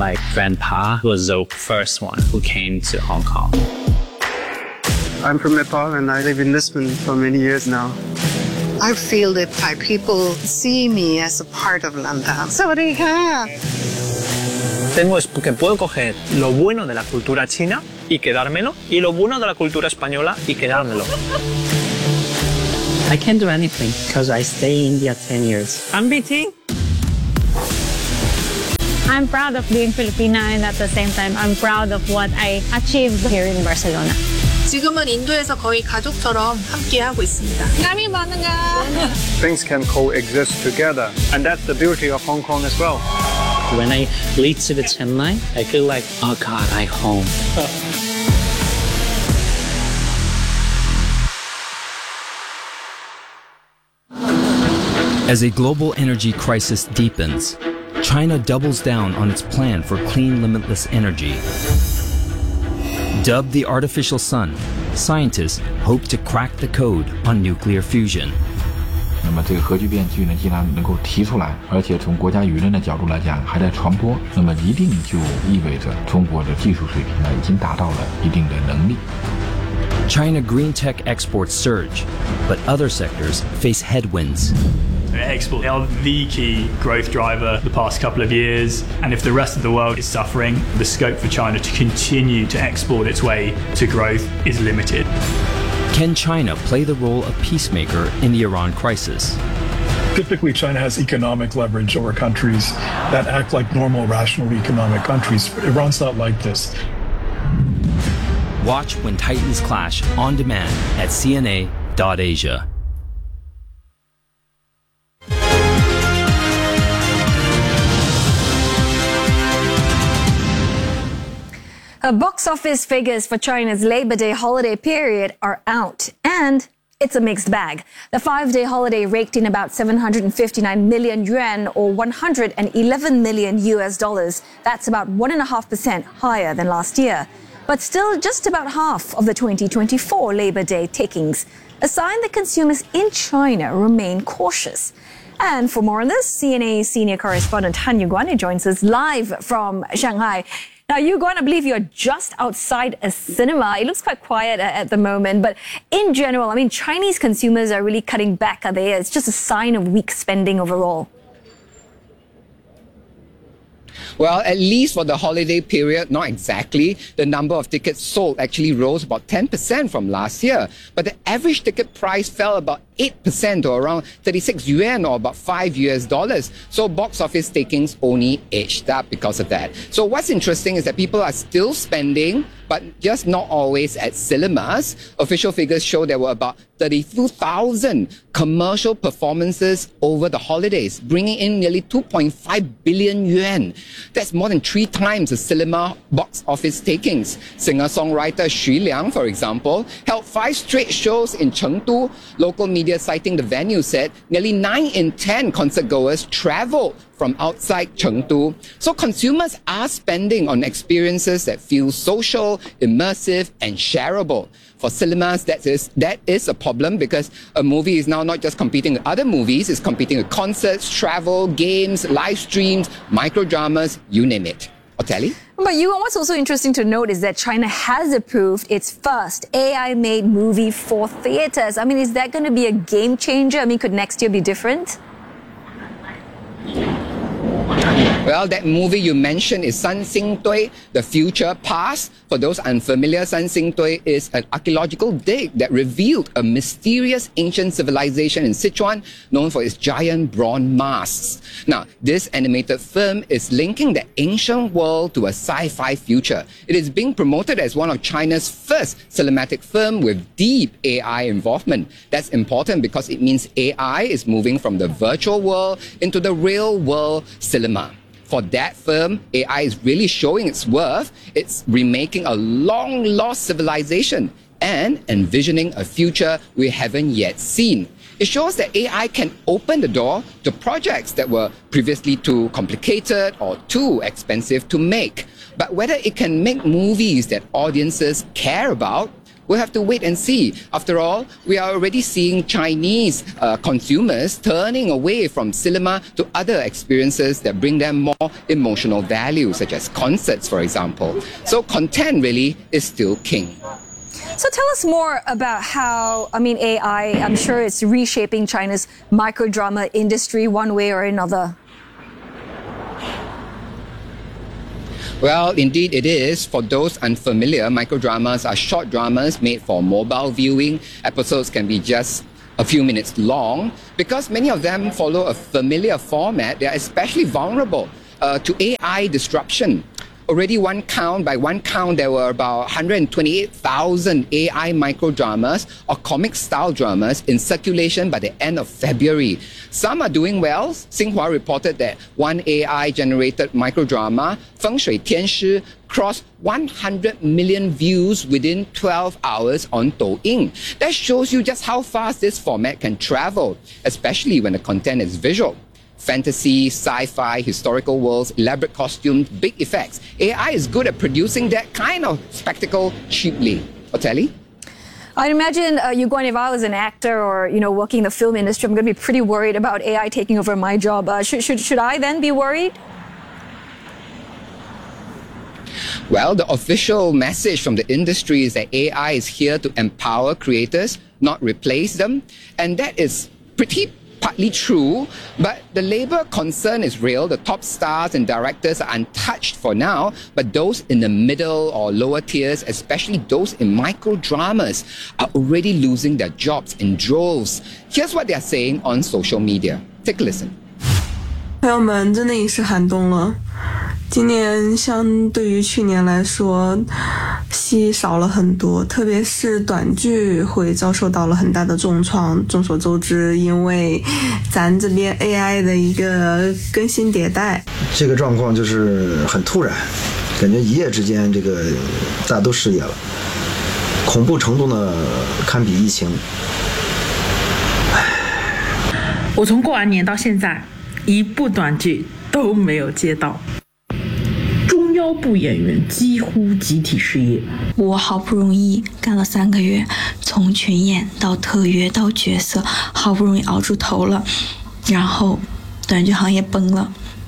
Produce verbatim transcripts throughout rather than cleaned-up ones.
My grandpa was the first one who came to Hong Kong. I'm from Nepal and I live in Lisbon for many years now. I feel that Thai people see me as a part of London. Sawadee-ka! Tengo es que puedo coger lo bueno de la cultura china y quedármelo, y lo bueno de la cultura española y quedármelo. I can't do anything because I stay in India ten years. I'm B T. I'm proud of being Filipina, and at the same time, I'm proud of what I achieved here in Barcelona. 지금은 인도에서 거의 가족처럼 함께하고 있습니다. Kami bangga. Things can coexist together, and that's the beauty of Hong Kong as well. When I lead to the Chennai, I feel like, oh God, I'm home. As a global energy crisis deepens, China doubles down on its plan for clean, limitless energy. Dubbed the artificial sun, scientists hope to crack the code on nuclear fusion. 那么这个核聚变据呢，既然能够提出来，而且从国家舆论的角度来讲还在传播，那么一定就意味着中国的技术水平呢已经达到了一定的能力。 China green tech exports surge, but other sectors face headwinds. Exports are the key growth driver the past couple of years, and if the rest of the world is suffering, the scope for China to continue to export its way to growth is limited. Can China play the role of peacemaker in the Iran crisis? Typically, China has economic leverage over countries that act like normal, rational economic countries. Iran's not like this. Watch When Titans Clash on demand at C N A dot Asia. Uh, box office figures for China's Labor Day holiday period are out, and it's a mixed bag. The five-day holiday raked in about seven hundred fifty-nine million yuan, or one hundred eleven million U S dollars. That's about one point five percent higher than last year. But still just about half of the twenty twenty-four Labor Day takings, a sign that consumers in China remain cautious. And for more on this, C N A senior correspondent Han Yuguan joins us live from Shanghai. Now, Yuguan, I believe you're just outside a cinema. It looks quite quiet at the moment, but in general, I mean, Chinese consumers are really cutting back, are they? It's just a sign of weak spending overall. Well, at least for the holiday period, not exactly. The number of tickets sold actually rose about ten percent from last year. But the average ticket price fell about eight percent to around thirty-six yuan, or about five U S dollars. So box office takings only edged up because of that. So what's interesting is that people are still spending, but just not always at cinemas. Official figures show there were about thirty-two thousand commercial performances over the holidays, bringing in nearly two point five billion yuan. That's more than three times the cinema box office takings. Singer-songwriter Xu Liang, for example, held five straight shows in Chengdu. Local media citing the venue said nearly nine in ten concert goers traveled from outside Chengdu. So consumers are spending on experiences that feel social, immersive, and shareable. For cinemas, that is, that is a problem, because a movie is now not just competing with other movies, it's competing with concerts, travel, games, live streams, microdramas, you name it. Oteli? But you, what's also interesting to note is that China has approved its first A I-made movie for theaters. I mean, is that going to be a game changer? I mean, could next year be different? Well, that movie you mentioned is San Xing Dui, The Future Past. For those unfamiliar, San Xing Dui is an archaeological dig that revealed a mysterious ancient civilization in Sichuan known for its giant bronze masks. Now, this animated film is linking the ancient world to a sci-fi future. It is being promoted as one of China's first cinematic film with deep A I involvement. That's important because it means A I is moving from the virtual world into the real world cinema. For that film, A I is really showing its worth. It's remaking a long-lost civilization and envisioning a future we haven't yet seen. It shows that A I can open the door to projects that were previously too complicated or too expensive to make. But whether it can make movies that audiences care about, We'll have to wait and see. After all, we are already seeing Chinese uh, consumers turning away from cinema to other experiences that bring them more emotional value, such as concerts, for example. So content really is still king. So tell us more about how, I mean, A I, I'm sure it's reshaping China's microdrama industry one way or another. Well, indeed it is. For those unfamiliar, microdramas are short dramas made for mobile viewing. Episodes can be just a few minutes long. Because many of them follow a familiar format, they are especially vulnerable uh, to A I disruption. Already one count, by one count, there were about one hundred twenty-eight thousand A I microdramas or comic-style dramas in circulation by the end of February. Some are doing well. Xinhua reported that one A I-generated microdrama, Feng Shui Tian Shi, crossed one hundred million views within twelve hours on Douyin. That shows you just how fast this format can travel, especially when the content is visual. Fantasy, sci-fi, historical worlds, elaborate costumes, big effects. A I is good at producing that kind of spectacle cheaply. Otelli? I'd imagine, uh, Yuguan, if I was an actor or, you know, working in the film industry, I'm going to be pretty worried about A I taking over my job. Uh, should, should, should I then be worried? Well, the official message from the industry is that A I is here to empower creators, not replace them. And that is pretty partly true, but the labor concern is real. The top stars and directors are untouched for now, but those in the middle or lower tiers, especially those in micro dramas, are already losing their jobs in droves. Here's what they are saying on social media. Take a listen. 朋友们，真的也是寒冬了。今年相对于去年来说，戏少了很多，特别是短剧会遭受到了很大的重创。众所周知，因为咱这边 A I 的一个更新迭代， 这个状况就是很突然，感觉一夜之间这个大家都失业了，恐怖程度呢堪比疫情。 我从过完年到现在，一部短剧都没有接到。中腰部演员几乎集体失业。 我好不容易干了三个月，从群演到特约到角色，好不容易熬出头了，然后短剧行业崩了。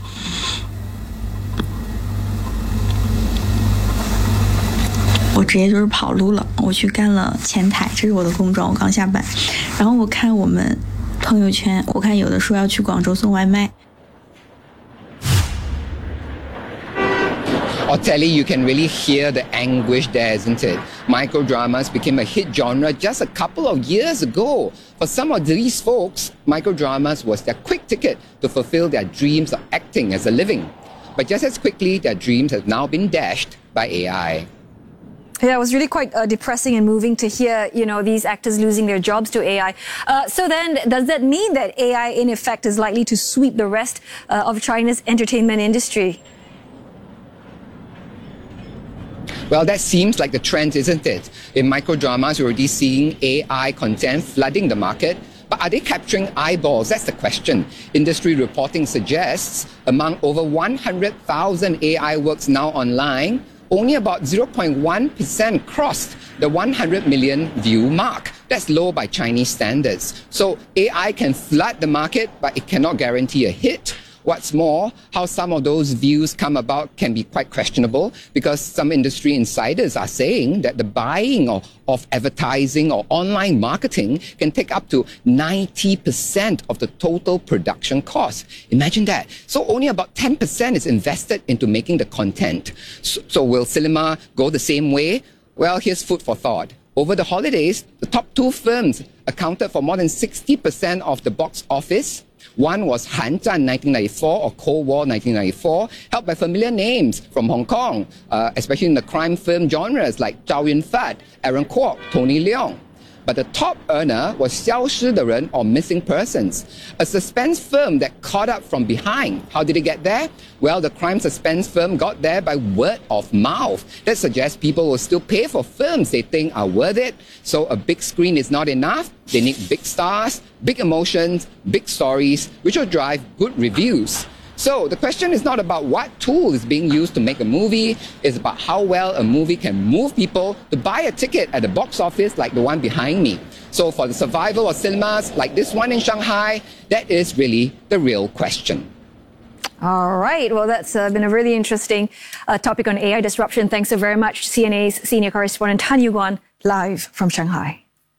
我直接就是跑路了，我去干了前台，这是我的工作，我刚下班。然后我看我们朋友圈，我看有的说要去广州送外卖。 Otelli, you can really hear the anguish there, isn't it? Microdramas became a hit genre just a couple of years ago. For some of these folks, microdramas was their quick ticket to fulfill their dreams of acting as a living. But just as quickly, their dreams have now been dashed by A I. Yeah, it was really quite uh, depressing and moving to hear, you know, these actors losing their jobs to A I. Uh, so then, does that mean that A I, in effect, is likely to sweep the rest uh, of China's entertainment industry? Well, that seems like the trend, isn't it? In microdramas, we're already seeing A I content flooding the market. But are they capturing eyeballs? That's the question. Industry reporting suggests among over one hundred thousand A I works now online, only about zero point one percent crossed the one hundred million view mark. That's low by Chinese standards. So A I can flood the market, but it cannot guarantee a hit. What's more, how some of those views come about can be quite questionable because some industry insiders are saying that the buying of, of advertising or online marketing can take up to ninety percent of the total production cost. Imagine that. So only about ten percent is invested into making the content. So, so will cinema go the same way? Well, here's food for thought. Over the holidays, the top two films accounted for more than sixty percent of the box office. One was Han Zhan nineteen ninety-four or Cold War nineteen ninety-four, helped by familiar names from Hong Kong, uh, especially in the crime film genres like Chow Yun-fat, Aaron Kwok, Tony Leung. But the top earner was 消失的人 or Missing Persons, a suspense film that caught up from behind. How did it get there? Well, the crime suspense film got there by word of mouth. That suggests people will still pay for films they think are worth it. So a big screen is not enough. They need big stars, big emotions, big stories, which will drive good reviews. So the question is not about what tool is being used to make a movie, it's about how well a movie can move people to buy a ticket at the box office like the one behind me. So for the survival of cinemas like this one in Shanghai, that is really the real question. All right. Well, that's uh, been a really interesting uh, topic on A I disruption. Thanks so very much, C N A's senior correspondent Han Yuguan, live from Shanghai.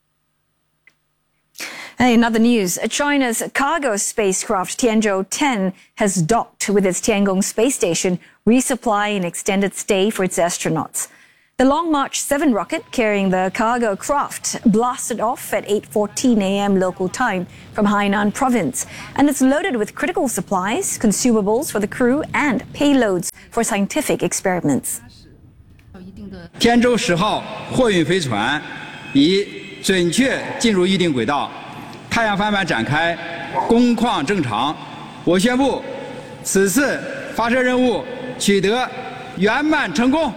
And in other news, China's cargo spacecraft Tianzhou ten has docked with its Tiangong space station, resupplying an extended stay for its astronauts. The Long March seven rocket carrying the cargo craft blasted off at eight fourteen a m local time from Hainan province, and it's loaded with critical supplies, consumables for the crew, and payloads for scientific experiments. 天舟十号货运飞船已准确进入预定轨道，太阳帆板展开，工况正常。我宣布，此次发射任务取得圆满成功。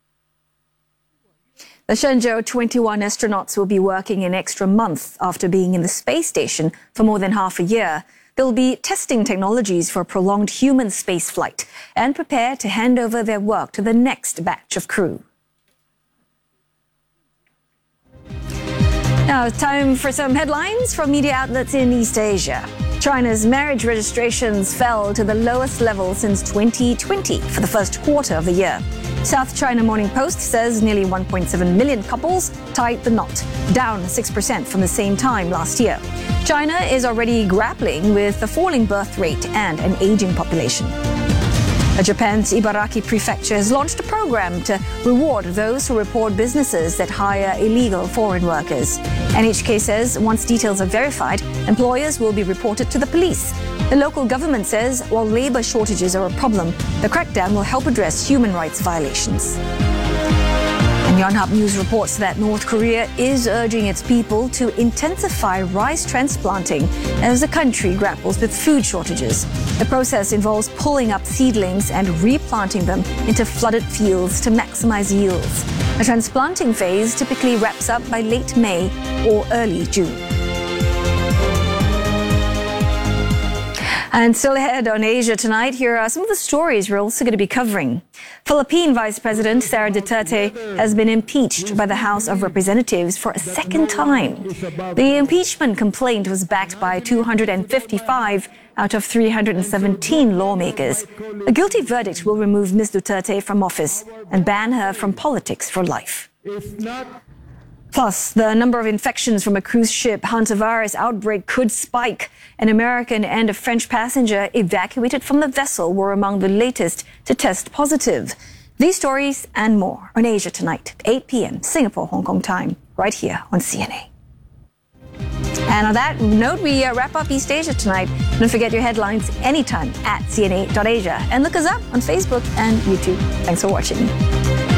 The Shenzhou twenty-one astronauts will be working an extra month after being in the space station for more than half a year. They'll be testing technologies for prolonged human spaceflight and prepare to hand over their work to the next batch of crew. Now, it's time for some headlines from media outlets in East Asia. China's marriage registrations fell to the lowest level since twenty twenty for the first quarter of the year. South China Morning Post says nearly one point seven million couples tied the knot, down six percent from the same time last year. China is already grappling with a falling birth rate and an aging population. Japan's Ibaraki Prefecture has launched a program to reward those who report businesses that hire illegal foreign workers. N H K says once details are verified, employers will be reported to the police. The local government says while labor shortages are a problem, the crackdown will help address human rights violations. And Yonhap News reports that North Korea is urging its people to intensify rice transplanting as the country grapples with food shortages. The process involves pulling up seedlings and replanting them into flooded fields to maximize yields. The transplanting phase typically wraps up by late May or early June. And still ahead on Asia tonight, here are some of the stories we're also going to be covering. Philippine Vice President Sara Duterte has been impeached by the House of Representatives for a second time. The impeachment complaint was backed by two hundred fifty-five out of three hundred seventeen lawmakers. A guilty verdict will remove Miz Duterte from office and ban her from politics for life. Plus, the number of infections from a cruise ship hantavirus outbreak could spike. An American and a French passenger evacuated from the vessel were among the latest to test positive. These stories and more on Asia Tonight at eight p m Singapore, Hong Kong time, right here on C N A. And on that note, we uh, wrap up East Asia tonight. Don't forget your headlines anytime at C N A dot Asia and look us up on Facebook and YouTube. Thanks for watching.